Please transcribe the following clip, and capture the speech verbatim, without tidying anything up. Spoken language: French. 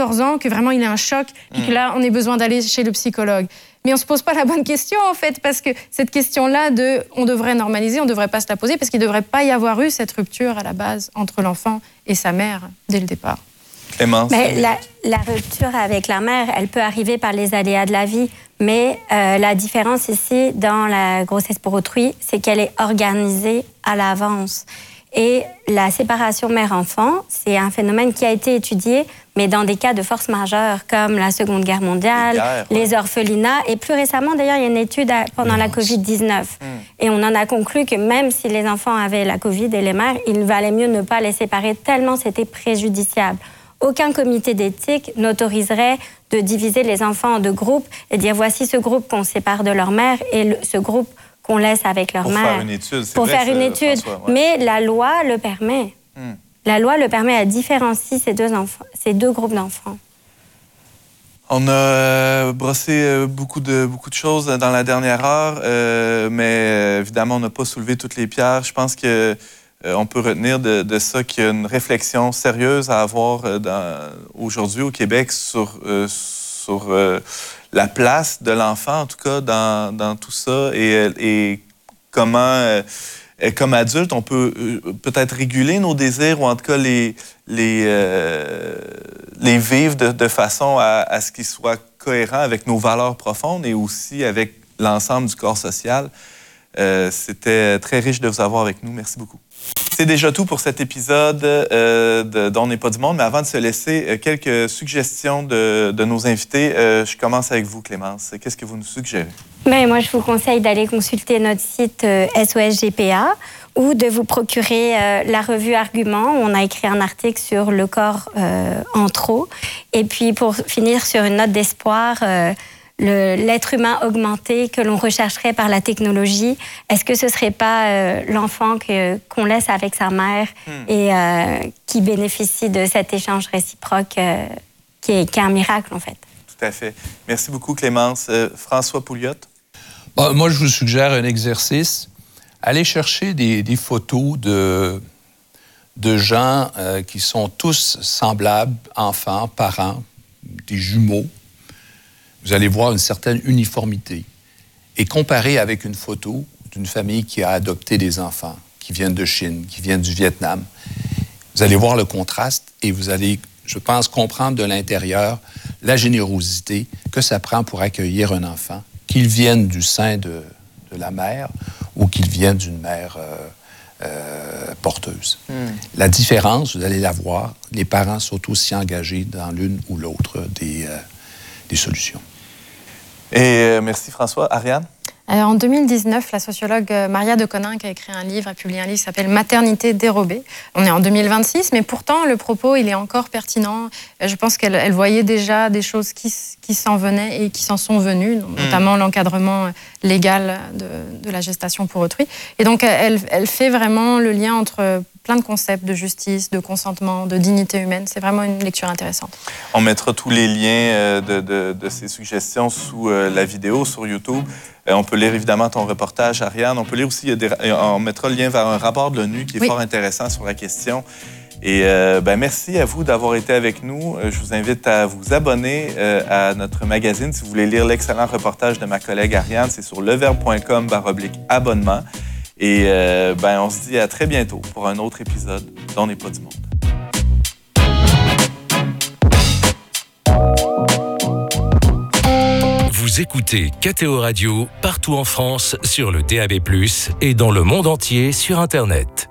quatorze ans, que vraiment il y a un choc, et que là, on ait besoin d'aller chez le psychologue. Mais on ne se pose pas la bonne question, en fait, parce que cette question-là de « on devrait normaliser », on ne devrait pas se la poser, parce qu'il ne devrait pas y avoir eu cette rupture à la base entre l'enfant et sa mère dès le départ. Clémence. Mais la, la rupture avec la mère, elle peut arriver par les aléas de la vie. Mais euh, la différence ici, dans la grossesse pour autrui, c'est qu'elle est organisée à l'avance. Et la séparation mère-enfant, c'est un phénomène qui a été étudié, mais dans des cas de force majeure, comme la Seconde Guerre mondiale, les, guerres, les orphelinats. Et plus récemment, d'ailleurs, il y a une étude à, pendant la covid dix-neuf. Mmh. Et on en a conclu que même si les enfants avaient la Covid et les mères, il valait mieux ne pas les séparer, tellement c'était préjudiciable. Aucun comité d'éthique n'autoriserait de diviser les enfants en deux groupes et dire voici ce groupe qu'on sépare de leur mère et le, ce groupe qu'on laisse avec leur pour mère. Pour faire une étude, c'est Pour vrai, faire une étude. François, ouais. Mais la loi le permet. Hmm. La loi le permet à différencier ces deux, enfants, ces deux groupes d'enfants. On a euh, brossé euh, beaucoup, de, beaucoup de choses dans la dernière heure, euh, mais euh, évidemment, on n'a pas soulevé toutes les pierres. Je pense que Euh, on peut retenir de, de ça qu'il y a une réflexion sérieuse à avoir euh, dans, aujourd'hui au Québec sur, euh, sur euh, la place de l'enfant, en tout cas, dans, dans tout ça, et, et comment, euh, comme adulte, on peut euh, peut-être réguler nos désirs, ou en tout cas les, les, euh, les vivre de, de façon à, à ce qu'ils soient cohérents avec nos valeurs profondes et aussi avec l'ensemble du corps social. Euh, c'était très riche de vous avoir avec nous. Merci beaucoup. C'est déjà tout pour cet épisode euh, de d'On n'est pas du monde, mais avant de se laisser, euh, quelques suggestions de, de nos invités. Euh, je commence avec vous, Clémence. Qu'est-ce que vous nous suggérez? Ben, moi, je vous conseille d'aller consulter notre site euh, S O S G P A ou de vous procurer euh, la revue Argument. On a écrit un article sur le corps euh, en trop. Et puis, pour finir sur une note d'espoir, euh, Le, l'être humain augmenté que l'on rechercherait par la technologie, est-ce que ce ne serait pas euh, l'enfant que, qu'on laisse avec sa mère hmm. et euh, qui bénéficie de cet échange réciproque euh, qui, est, qui est un miracle, en fait? Tout à fait. Merci beaucoup, Clémence. Euh, François Pouliot? Bon, moi, je vous suggère un exercice. Allez chercher des, des photos de, de gens euh, qui sont tous semblables, enfants, parents, des jumeaux. Vous allez voir une certaine uniformité. Et comparé avec une photo d'une famille qui a adopté des enfants, qui viennent de Chine, qui viennent du Vietnam, vous allez voir le contraste et vous allez, je pense, comprendre de l'intérieur la générosité que ça prend pour accueillir un enfant, qu'il vienne du sein de, de la mère ou qu'il vienne d'une mère euh, euh, porteuse. Mm. La différence, vous allez la voir, les parents sont aussi engagés dans l'une ou l'autre des... Euh, des solutions. Et euh, merci François. Ariane? Euh, en deux mille dix-neuf, la sociologue Maria de Coninck a écrit un livre, a publié un livre qui s'appelle « Maternité dérobée ». On est en deux mille vingt-six, mais pourtant, le propos, il est encore pertinent. Je pense qu'elle elle voyait déjà des choses qui, qui s'en venaient et qui s'en sont venues, notamment mmh. l'encadrement légal de, de la gestation pour autrui. Et donc, elle, elle fait vraiment le lien entre plein de concepts de justice, de consentement, de dignité humaine. C'est vraiment une lecture intéressante. On mettra tous les liens de, de, de ces suggestions sous la vidéo sur YouTube. On peut lire évidemment ton reportage, Ariane. On peut lire aussi, il y a des, on mettra le lien vers un rapport de l'ONU qui est oui. fort intéressant sur la question. Et euh, ben, merci à vous d'avoir été avec nous. Je vous invite à vous abonner euh, à notre magazine si vous voulez lire l'excellent reportage de ma collègue Ariane. C'est sur leverbe point com barre oblique abonnement. Et euh, ben, on se dit à très bientôt pour un autre épisode d'On n'est pas du monde. Vous écoutez K T O Radio partout en France sur le D A B plus, et dans le monde entier sur Internet.